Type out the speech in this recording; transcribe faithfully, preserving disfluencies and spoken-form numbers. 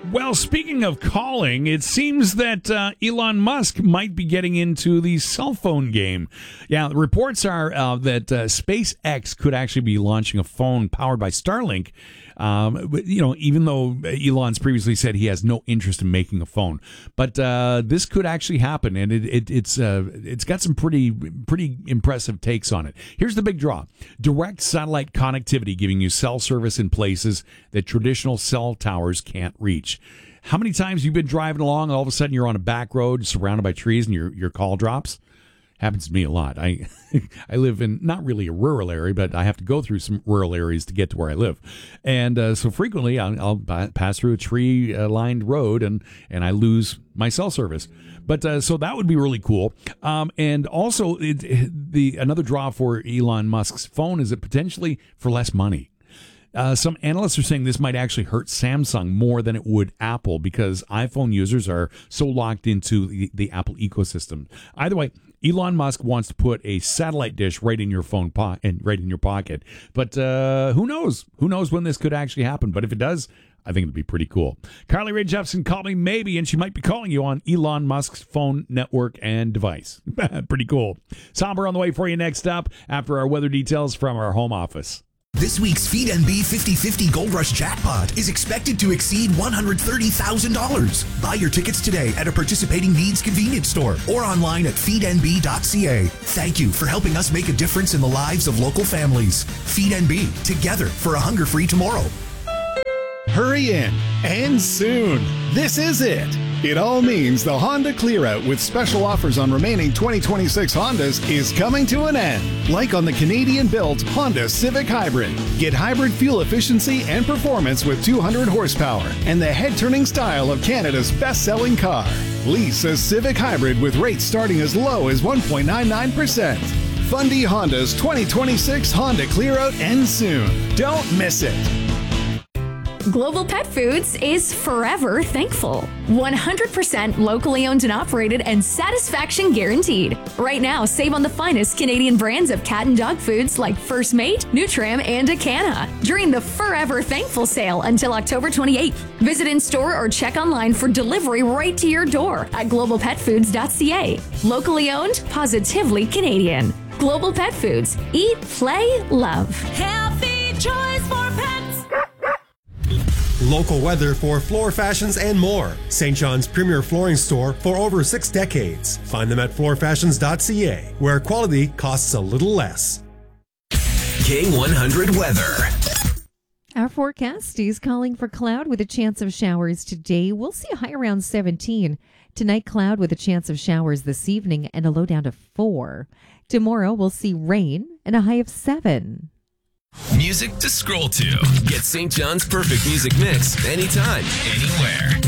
Well, speaking of calling, it seems that uh, Elon Musk might be getting into the cell phone game. Yeah, the reports are uh, that uh, SpaceX could actually be launching a phone powered by Starlink. Um, you know, even though Elon's previously said he has no interest in making a phone, but uh, this could actually happen, and it, it, it's uh, it's got some pretty pretty impressive takes on it. Here's the big draw: direct satellite connectivity, giving you cell service in places that traditional cell towers can't reach. How many times you've been driving along, and all of a sudden you're on a back road surrounded by trees, and your your call drops? Happens to me a lot. I I live in not really a rural area, but I have to go through some rural areas to get to where I live. And uh, so frequently I'll, I'll pass through a tree-lined road and, and I lose my cell service. But uh, so that would be really cool. Um, and also it, the another draw for Elon Musk's phone is that potentially for less money. Uh, some analysts are saying this might actually hurt Samsung more than it would Apple because iPhone users are so locked into the, the Apple ecosystem. Either way, Elon Musk wants to put a satellite dish right in your phone po- and right in your pocket. But uh, who knows? Who knows when this could actually happen? But if it does, I think it'd be pretty cool. Carly Rae Jepsen called me maybe, and she might be calling you on Elon Musk's phone network and device. Pretty cool. Somber on the way for you next up after our weather details from our home office. This week's Feed N B fifty fifty Gold Rush jackpot is expected to exceed one hundred thirty thousand dollars. Buy your tickets today at a participating Needs convenience store or online at feed n b dot c a. Thank you for helping us make a difference in the lives of local families. Feed N B, together for a hunger-free tomorrow. Hurry in, and soon. This is it. It all means the Honda Clearout with special offers on remaining twenty twenty-six Hondas is coming to an end. Like on the Canadian-built Honda Civic Hybrid. Get hybrid fuel efficiency and performance with two hundred horsepower and the head-turning style of Canada's best-selling car. Lease a Civic Hybrid with rates starting as low as one point nine nine percent. Fundy Honda's twenty twenty-six Honda Clearout ends soon. Don't miss it. Global Pet Foods is forever thankful. one hundred percent locally owned and operated and satisfaction guaranteed. Right now, save on the finest Canadian brands of cat and dog foods like First Mate, Nutram, and Acana during the Forever Thankful sale until October twenty-eighth. Visit in-store or check online for delivery right to your door at global pet foods dot c a. Locally owned, positively Canadian. Global Pet Foods. Eat, play, love. Healthy choice for pets. Local weather for floor fashions and more. Saint John's premier flooring store for over six decades. Find them at floor fashions dot c a, where quality costs a little less. K one hundred weather. Our forecast is calling for cloud with a chance of showers today. We'll see a high around seventeen. Tonight, cloud with a chance of showers this evening and a low down to four. Tomorrow, we'll see rain and a high of seven. Music to scroll to. Get Saint John's perfect music mix anytime, anywhere.